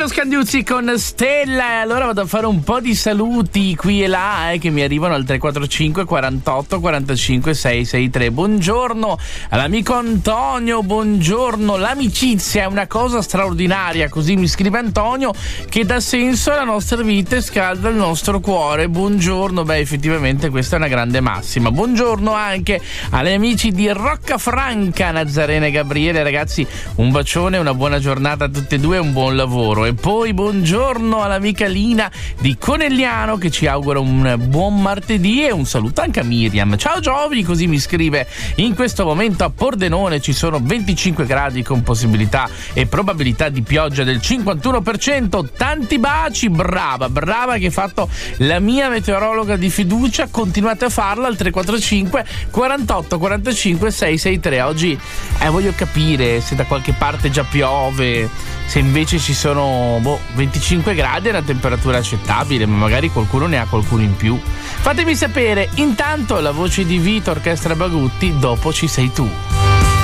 Piero Scandiuzzi con Stella. Allora vado a fare un po' di saluti qui e là che mi arrivano al 345 48 45 663. Buongiorno all'amico Antonio, buongiorno. L'amicizia è una cosa straordinaria, così mi scrive Antonio, che dà senso alla nostra vita e scalda il nostro cuore. Buongiorno, effettivamente questa è una grande massima. Buongiorno anche agli amici di Roccafranca, Nazarena e Gabriele. Ragazzi, un bacione, una buona giornata a tutti e due e un buon lavoro. E poi buongiorno all'amica Lina di Conegliano, che ci augura un buon martedì, e un saluto anche a Miriam. Ciao giovani, così mi scrive: in questo momento a Pordenone ci sono 25 gradi con possibilità e probabilità di pioggia del 51%. Tanti baci, brava che hai fatto la mia meteorologa di fiducia. Continuate a farla al 345 48 45 663. Oggi voglio capire se da qualche parte già piove, se invece ci sono 25 gradi è una temperatura accettabile, ma magari qualcuno ne ha qualcuno in più. Fatemi sapere. Intanto la voce di Vito Orchestra Bagutti, dopo ci sei tu.